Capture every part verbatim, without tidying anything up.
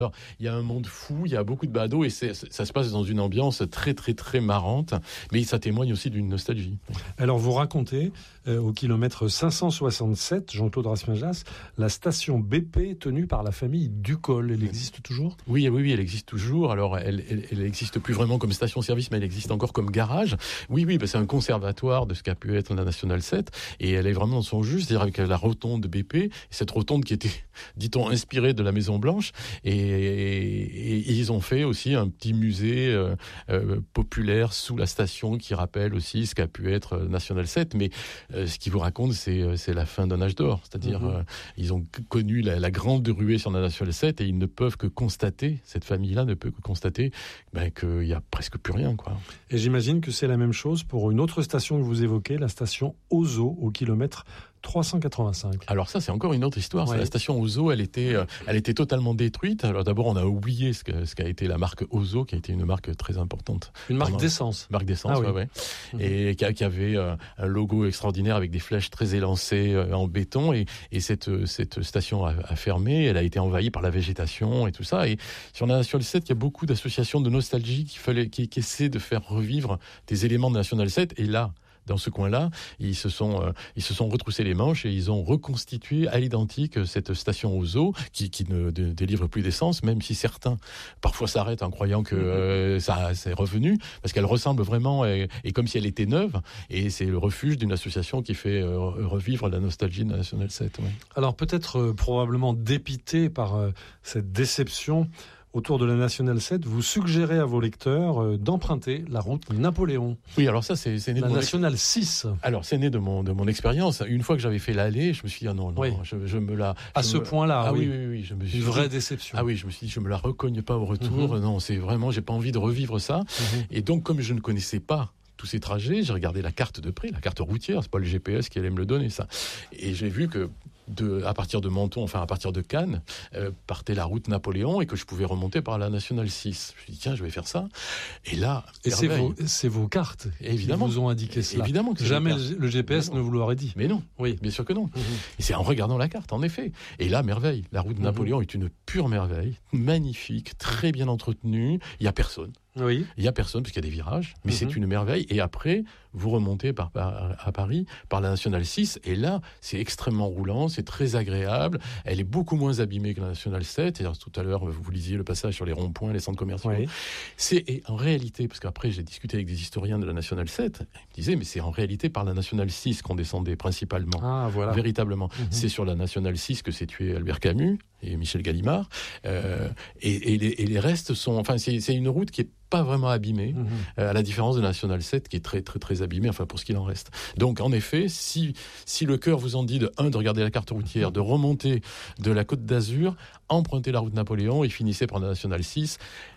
Alors, il y a un monde fou, il y a beaucoup de badauds et c'est, ça se passe dans une ambiance très très très marrante, mais ça témoigne aussi d'une nostalgie. Alors vous racontez euh, au kilomètre cinq cent soixante-sept, Jean-Claude Raspail-Jass, la station B P tenue par la famille Ducol. Elle existe toujours ? Oui, oui, oui, elle existe toujours. Alors, elle, elle, elle existe plus vraiment comme station-service, mais elle existe encore comme garage. Oui, oui, bah, c'est un conservatoire de ce qu'a pu être la Nationale sept, et elle est vraiment dans son jus, c'est-à-dire avec la rotonde B P, cette rotonde qui était, dit-on, inspirée de la Maison Blanche, et Et, et, et ils ont fait aussi un petit musée euh, euh, populaire sous la station qui rappelle aussi ce qu'a pu être Nationale sept. Mais euh, ce qu'ils vous racontent, c'est, c'est la fin d'un âge d'or. C'est-à-dire, mmh. euh, ils ont connu la, la grande ruée sur la Nationale sept et ils ne peuvent que constater, cette famille-là ne peut que constater ben, qu'il n'y a presque plus rien, quoi. Et j'imagine que c'est la même chose pour une autre station que vous évoquez, la station Ozo, au kilomètre trois cent quatre-vingt-cinq. Alors ça, c'est encore une autre histoire. Ouais. C'est la station Ozo, elle était, euh, elle était totalement détruite. Alors d'abord, on a oublié ce, que, ce qu'a été la marque Ozo, qui a été une marque très importante. Une marque Pendant, d'essence. Marque d'essence, ah, ouais, oui. ouais. Mmh. Et qui, qui avait euh, un logo extraordinaire avec des flèches très élancées euh, en béton. Et, et cette, cette station a, a fermé. Elle a été envahie par la végétation et tout ça. Et sur la Nationale sept, il y a beaucoup d'associations de nostalgie qui, fallait, qui, qui essaient de faire revivre des éléments de Nationale sept. Et là, dans ce coin-là, ils se sont euh, ils se sont retroussés les manches et ils ont reconstitué à l'identique cette station Ozo qui qui ne de, délivre plus d'essence, même si certains parfois s'arrêtent en croyant que euh, ça c'est revenu, parce qu'elle ressemble vraiment et, et comme si elle était neuve, et c'est le refuge d'une association qui fait euh, revivre la nostalgie de la Nationale sept. Ouais. Alors peut-être euh, probablement dépité par euh, cette déception autour de la Nationale sept, vous suggérez à vos lecteurs euh, d'emprunter la route Napoléon. Oui, alors ça, c'est, c'est né la de mon Nationale ex... six. Alors, c'est né de mon, de mon expérience. Une fois que j'avais fait l'allée, je me suis dit, ah non, non, oui. je, je me la... À je ce me... point-là, ah, oui. oui, oui, oui. Je me suis Une vraie dit... déception. Ah oui, je me suis dit, je me la recogne pas au retour. Mm-hmm. Non, c'est vraiment, j'ai pas envie de revivre ça. Mm-hmm. Et donc, comme je ne connaissais pas tous ces trajets, j'ai regardé la carte de près, la carte routière, c'est pas le G P S qui allait me le donner, ça. Et j'ai vu que De, à partir de Menton, enfin à partir de Cannes, euh, partait la route Napoléon et que je pouvais remonter par la Nationale six. Je me suis dit, tiens, je vais faire ça. Et là, et c'est vos, c'est vos cartes évidemment, qui vous ont indiqué cela. Évidemment que jamais le G P S ne vous l'aurait dit. Mais non, oui, bien sûr que non. Mm-hmm. Et c'est en regardant la carte, en effet. Et là, merveille. La route mm-hmm. Napoléon est une pure merveille, magnifique, très bien entretenue. Il y a personne. Oui. Il y a personne parce qu'il y a des virages, mais mm-hmm. c'est une merveille. Et après, vous remontez par, par, à Paris par la Nationale six, et là, c'est extrêmement roulant, c'est très agréable. Elle est beaucoup moins abîmée que la Nationale sept. Et tout à l'heure, vous lisiez le passage sur les ronds-points, les centres commerciaux. Oui. C'est et en réalité, parce qu'après, j'ai discuté avec des historiens de la Nationale sept, ils me disaient, mais c'est en réalité par la Nationale six qu'on descendait principalement. Ah, voilà. Véritablement. Mm-hmm. C'est sur la Nationale six que s'est tué Albert Camus et Michel Gallimard. Euh, et, et, les, et les restes sont... Enfin, c'est, c'est une route qui est pas vraiment abîmée, mmh. euh, à la différence de la Nationale sept qui est très très très abîmée, enfin pour ce qu'il en reste. Donc en effet, si si le cœur vous en dit de un de regarder la carte routière, de remonter de la Côte d'Azur, emprunter la route Napoléon et finissez par la Nationale six.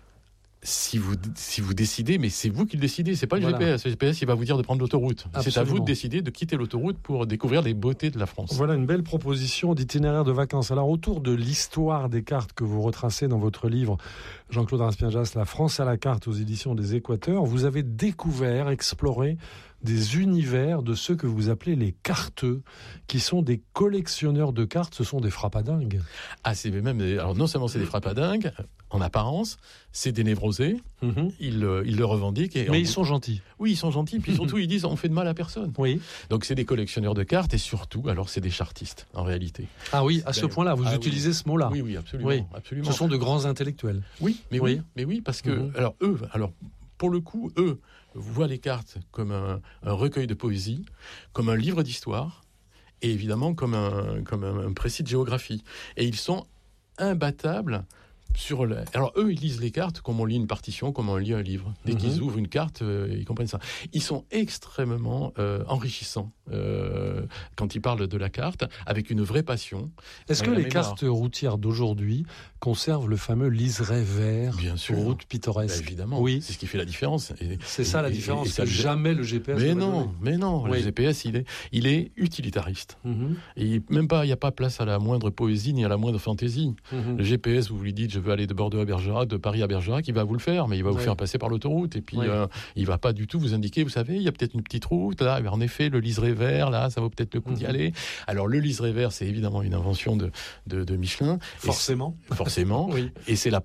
Si vous, si vous décidez, mais c'est vous qui le décidez, c'est pas le voilà. G P S. Le G P S, il va vous dire de prendre l'autoroute. Absolument. C'est à vous de décider de quitter l'autoroute pour découvrir les beautés de la France. Voilà une belle proposition d'itinéraire de vacances. Alors, autour de l'histoire des cartes que vous retracez dans votre livre, Jean-Claude Raspail-Jass, La France à la carte aux éditions des Équateurs, vous avez découvert, exploré des univers de ceux que vous appelez les carteux, qui sont des collectionneurs de cartes, ce sont des frappadingues. Ah, c'est même, alors non seulement c'est des frappadingues, en apparence, c'est des névrosés, mm-hmm. ils, ils le revendiquent. Et mais en... ils sont gentils. Oui, ils sont gentils, puis surtout ils disent on fait de mal à personne. Oui. Donc c'est des collectionneurs de cartes et surtout, alors c'est des chartistes, en réalité. Ah oui, à ce ben, point-là, vous ah, utilisez oui. ce mot-là. Oui, oui, absolument, oui. absolument. Ce sont de grands intellectuels. Oui, mais oui, oui mais oui, parce que, mm-hmm. alors eux, alors pour le coup, eux, voient les cartes comme un, un recueil de poésie, comme un livre d'histoire, et évidemment comme un, comme un, un précis de géographie. Et ils sont imbattables sur le... Alors eux, ils lisent les cartes comme on lit une partition, comme on lit un livre. Dès mm-hmm. qu'ils ouvrent une carte, euh, ils comprennent ça. Ils sont extrêmement euh, enrichissants euh, quand ils parlent de la carte, avec une vraie passion. Est-ce que les mémoire. cartes routières d'aujourd'hui conservent le fameux liseré vert Bien sûr. aux routes pittoresques? Bah, évidemment, oui. C'est ce qui fait la différence. Et, c'est ça la et, différence, et, et ça, que jamais le G P S... Mais non, mais non, oui. Le G P S, il est, il est utilitariste. Mm-hmm. Et même pas, il n'y a pas place à la moindre poésie, ni à la moindre fantaisie. Mm-hmm. Le G P S, vous lui dites, je veux aller de Bordeaux à Bergerac, de Paris à Bergerac, il va vous le faire, mais il va vous oui. faire passer par l'autoroute. Et puis, oui. euh, il va pas du tout vous indiquer, vous savez, il y a peut-être une petite route, là. Mais en effet, le liseré vert, là, ça vaut peut-être le coup d'y aller. Alors le liseré vert, c'est évidemment une invention de, de, de Michelin. Forcément. Et, forcément. Oui. Et c'est la